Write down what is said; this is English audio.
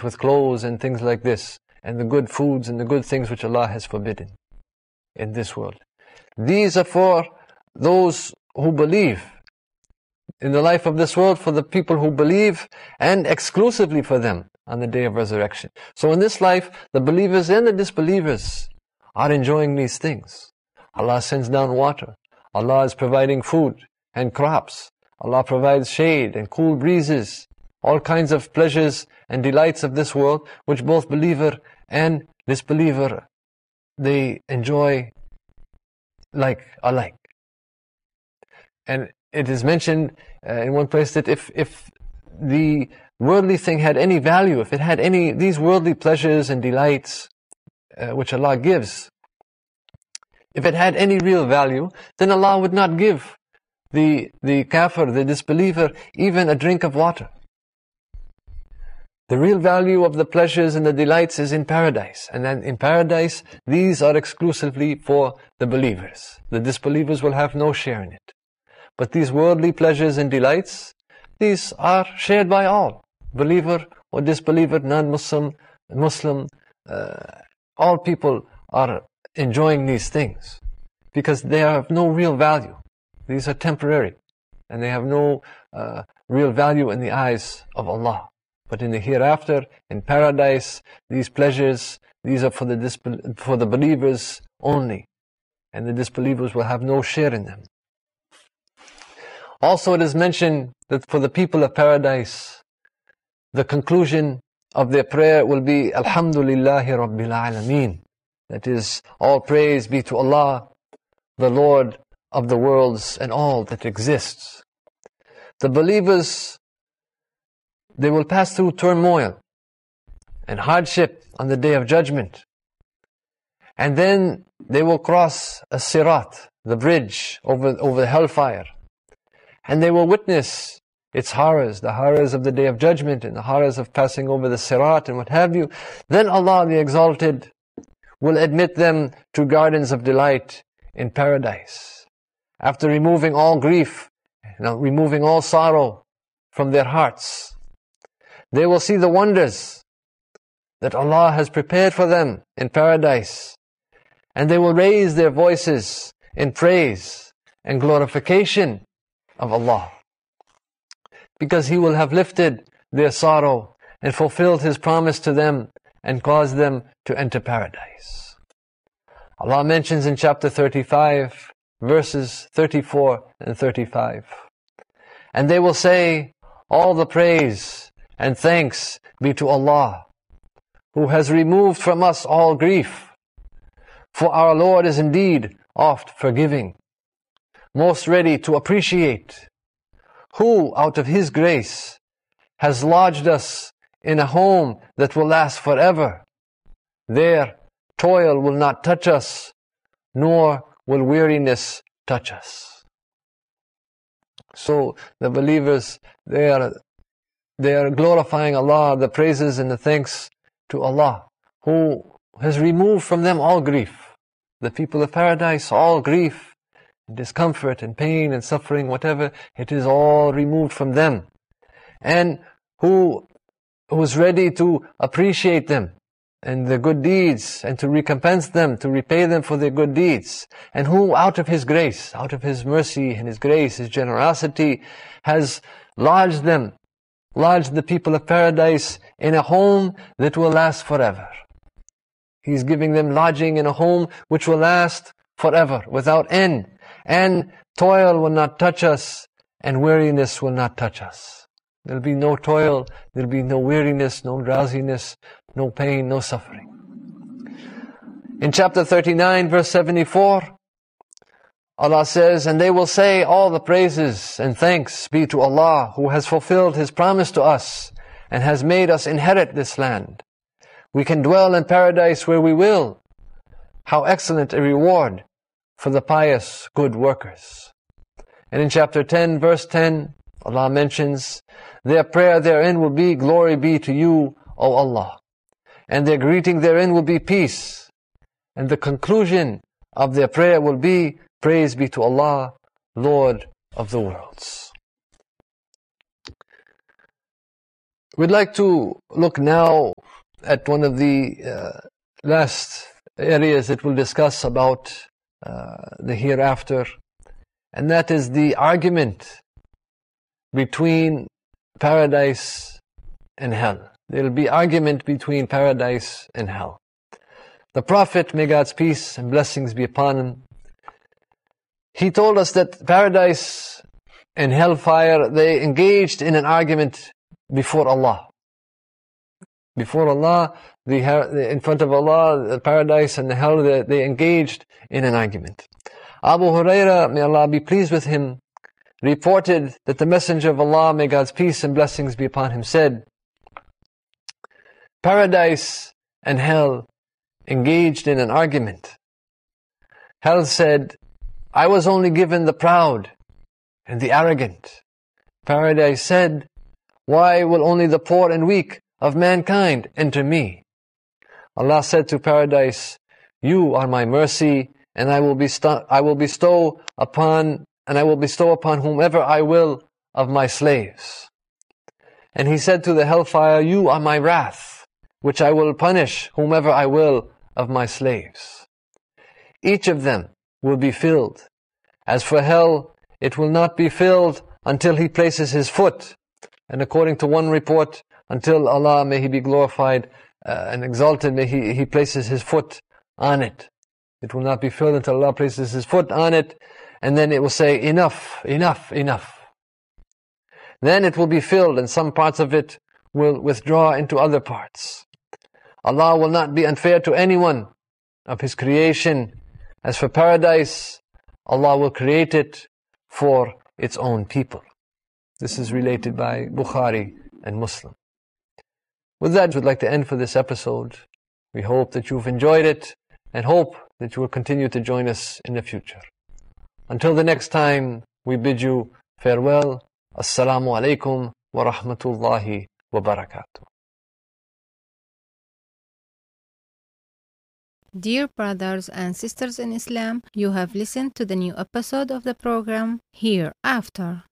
with clothes and things like this, and the good foods and the good things which Allah has forbidden in this world. These are for those who believe in the life of this world, for the people who believe, and exclusively for them on the day of resurrection. So in this life, the believers and the disbelievers are enjoying these things. Allah sends down water. Allah is providing food and crops. Allah provides shade and cool breezes, all kinds of pleasures and delights of this world, which both believer and disbeliever, they enjoy alike. And it is mentioned in one place that if the worldly thing had any value, if it had any these worldly pleasures and delights which Allah gives, if it had any real value, then Allah would not give the kafir, the disbeliever, even a drink of water. The real value of the pleasures and the delights is in paradise. And then in paradise, these are exclusively for the believers. The disbelievers will have no share in it. But these worldly pleasures and delights, these are shared by all. Believer or disbeliever, non-Muslim, Muslim, all people are enjoying these things because they have no real value. These are temporary and they have no real value in the eyes of Allah. But in the hereafter, in paradise, these pleasures, these are for the believers only, and the disbelievers will have no share in them. Also, it is mentioned that for the people of paradise, the conclusion of their prayer will be Alhamdulillahi Rabbil Alameen. That is, all praise be to Allah, the Lord of the worlds and all that exists. The believers, they will pass through turmoil and hardship on the day of judgment. And then they will cross a sirat, the bridge over the hellfire. And they will witness its horrors, the horrors of the day of judgment and the horrors of passing over the sirat and what have you. Then Allah the Exalted will admit them to gardens of delight in paradise. After removing all grief, removing all sorrow from their hearts, they will see the wonders that Allah has prepared for them in paradise. And they will raise their voices in praise and glorification of Allah, because He will have lifted their sorrow and fulfilled His promise to them and caused them to enter paradise. Allah mentions in chapter 35, verses 34 and 35, and they will say, all the praise and thanks be to Allah, who has removed from us all grief. For our Lord is indeed oft forgiving, most ready to appreciate, who out of His grace has lodged us in a home that will last forever. There toil will not touch us, nor will weariness touch us. So the believers, they are glorifying Allah, the praises and the thanks to Allah, who has removed from them all grief. The people of paradise, all grief, discomfort and pain and suffering, whatever, it is all removed from them. And who is ready to appreciate them and their good deeds and to recompense them, to repay them for their good deeds. And who out of His grace, out of His mercy and His grace, His generosity, has lodged the people of paradise in a home that will last forever. He's giving them lodging in a home which will last forever, without end. And toil will not touch us, and weariness will not touch us. There'll be no toil, there'll be no weariness, no drowsiness, no pain, no suffering. In chapter 39, verse 74, Allah says, and they will say, all the praises and thanks be to Allah, who has fulfilled His promise to us and has made us inherit this land. We can dwell in paradise where we will. How excellent a reward for the pious good workers. And in chapter 10, verse 10, Allah mentions, their prayer therein will be, glory be to you, O Allah. And their greeting therein will be peace. And the conclusion of their prayer will be, praise be to Allah, Lord of the worlds. We'd like to look now at one of the last areas that we'll discuss about the hereafter, and that is the argument between paradise and hell. There will be argument between paradise and hell. The Prophet, may God's peace and blessings be upon him, he told us that paradise and hellfire, they engaged in an argument before Allah. Before Allah, in front of Allah, the paradise and the hell, they engaged in an argument. Abu Huraira, may Allah be pleased with him, reported that the Messenger of Allah, may God's peace and blessings be upon him, said, paradise and hell engaged in an argument. Hell said, I was only given the proud and the arrogant. Paradise said, why will only the poor and weak of mankind enter me? Allah said to paradise, you are my mercy, and I will bestow upon whomever I will of my slaves. And he said to the hellfire, you are my wrath, which I will punish whomever I will of my slaves. Each of them will be filled. As for hell, it will not be filled until he places his foot. And according to one report, until Allah, may He be glorified and exalted, may He places His foot on it. It will not be filled until Allah places His foot on it, and then it will say, enough, enough, enough. Then it will be filled, and some parts of it will withdraw into other parts. Allah will not be unfair to anyone of His creation. As for paradise, Allah will create it for its own people. This is related by Bukhari and Muslim. With that, we'd like to end for this episode. We hope that you've enjoyed it and hope that you will continue to join us in the future. Until the next time, we bid you farewell. Assalamu alaikum wa rahmatullahi wa barakatuh. Dear brothers and sisters in Islam, you have listened to the new episode of the program Hereafter.